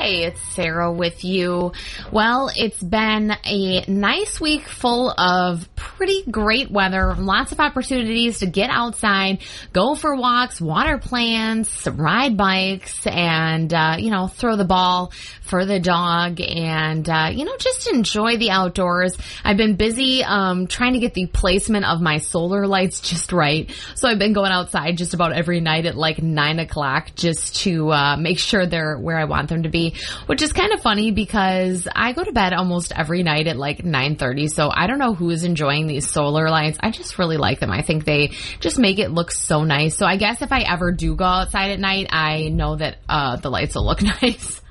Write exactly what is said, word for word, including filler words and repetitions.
Hey, it's Sarah with you. Well, it's been a nice week full of pretty great weather, lots of opportunities to get outside, go for walks, water plants, ride bikes, and, uh, you know, throw the ball for the dog and, uh, you know, just enjoy the outdoors. I've been busy um, trying to get the placement of my solar lights just right. So I've been going outside just about every night at like nine o'clock just to uh, make sure they're where I want them to be, which is kind of funny because I go to bed almost every night at like nine thirty. So I don't know who is enjoying these solar lights. I just really like them. I think they just make it look so nice. So I guess if I ever do go outside at night, I know that uh, the lights will look nice.